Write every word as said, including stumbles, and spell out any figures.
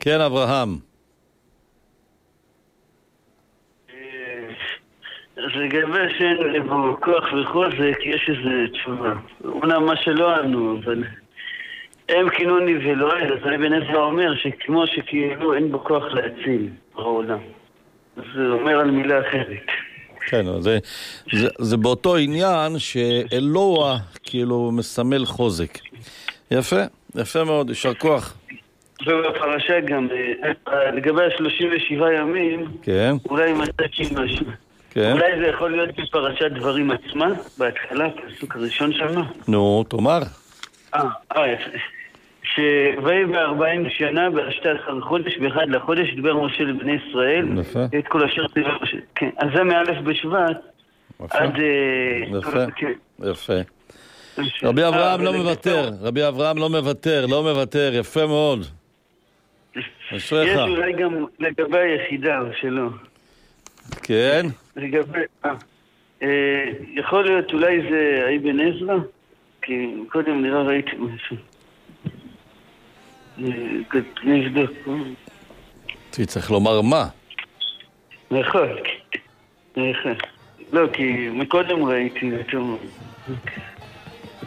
כן, אברהם. אז לגבי שאין לבו כוח וחוזק, יש איזה תשובה. אומנם מה שלא ענו, אבל הם כינוני ולא אל, אז אבן עזרא אומר שכמו שכאילו אין בו כוח להציל העולם. אז זה אומר על מילה אחרת. כן, זה, זה, זה באותו עניין שאלוה כאילו מסמל חוזק. יפה, יפה מאוד, יישר כוח. ובפרשה גם, לגבי ה-שלושים ושבעה ימים, כן. אולי מצאתי משהו. כן. אולי זה יכול להיות בפרשת דברים עצמה, בהתחלה, פסוק הראשון שם. נו, תאמר. אה, אה, יפה. שווי בארבעים שנה, בשתי עשר חודש, באחד לחודש, דבר משה לבני ישראל. יפה. את כל אשר דיבר משה. כן, אז זה מאלף בשבט. יפה. עד... יפה. כן. יפה. רבי אברהם לא מוותר, רבי אברהם לא מוותר, לא מוותר, יפה מאוד. יש אולי גם לגבי היחידה שלו. כן? לגבי... אה, יכול להיות אולי זה אבן עזרא? כי קודם נראה ראיתי משהו. נבדוק. צריך לומר מה? נכון. נכון. לא, כי מקודם ראיתי אותו.